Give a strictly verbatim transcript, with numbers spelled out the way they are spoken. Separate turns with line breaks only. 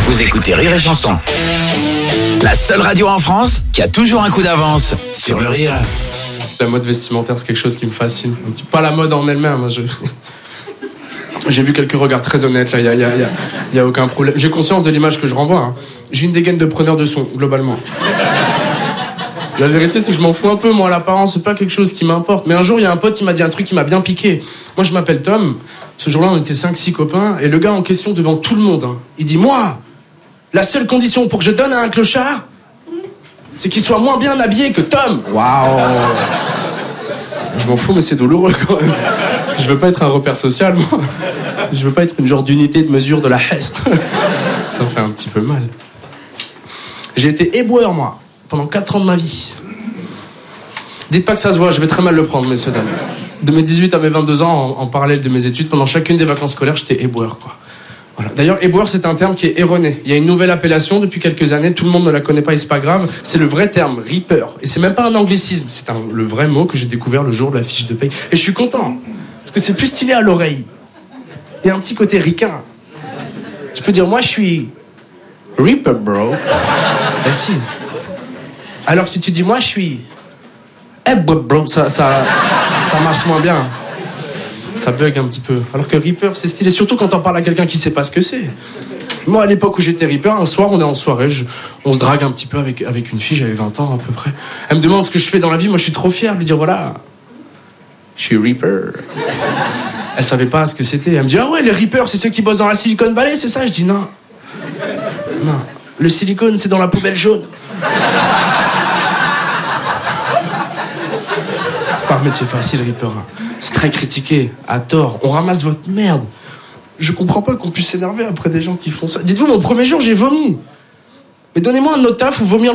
Vous écoutez Rire et Chanson. La seule radio en France qui a toujours un coup d'avance sur le rire.
La mode vestimentaire, c'est quelque chose qui me fascine. Pas la mode en elle-même. Je... J'ai vu quelques regards très honnêtes, là, il n'y a, y a, y a, y a aucun problème. J'ai conscience de l'image que je renvoie. Hein. J'ai une dégaine de preneur de son, globalement. La vérité, c'est que je m'en fous un peu, moi, l'apparence, c'est pas quelque chose qui m'importe. Mais un jour, il y a un pote, il m'a dit un truc qui m'a bien piqué. Moi, je m'appelle Tom. Ce jour-là, on était cinq six copains. Et le gars en question, devant tout le monde, hein, il dit, moi, la seule condition pour que je donne à un clochard, c'est qu'il soit moins bien habillé que Tom. Waouh. Je m'en fous, mais c'est douloureux, quand même. Je veux pas être un repère social, moi. Je veux pas être une genre d'unité de mesure de la Hesse. Ça me fait un petit peu mal. J'ai été éboueur, moi, pendant quatre ans de ma vie. Dites pas que ça se voit, je vais très mal le prendre, messieurs, dames. De mes dix-huit à mes vingt-deux ans, en, en parallèle de mes études, pendant chacune des vacances scolaires, j'étais éboueur, quoi. Voilà. D'ailleurs, éboueur, c'est un terme qui est erroné. Il y a une nouvelle appellation depuis quelques années, tout le monde ne la connaît pas et c'est pas grave. C'est le vrai terme, reaper. Et c'est même pas un anglicisme, c'est un, le vrai mot que j'ai découvert le jour de la fiche de paye. Et je suis content, parce que c'est plus stylé à l'oreille. Il y a un petit côté ricain. Tu peux dire, moi je suis reaper, bro. Ben si. Alors si tu dis, moi je suis eh, bro, ça, ça, ça marche moins bien. Ça bug un petit peu. Alors que Reaper, c'est stylé. Surtout quand on parle à quelqu'un qui sait pas ce que c'est. Moi, à l'époque où j'étais Reaper, un soir, on est en soirée, je, on se drague un petit peu avec, avec une fille, j'avais vingt ans à peu près. Elle me demande ce que je fais dans la vie. Moi, je suis trop fier de lui dire, voilà, je suis Reaper. Elle savait pas ce que c'était. Elle me dit, ah ouais, les Reapers, c'est ceux qui bossent dans la Silicon Valley, c'est ça? Je dis, non. Non. Le silicone, c'est dans la poubelle jaune. C'est pas un métier facile, Reaper. C'est très critiqué, à tort. On ramasse votre merde. Je comprends pas qu'on puisse s'énerver après des gens qui font ça. Dites-vous, mon premier jour, j'ai vomi. Mais donnez-moi un autre taf ou vomir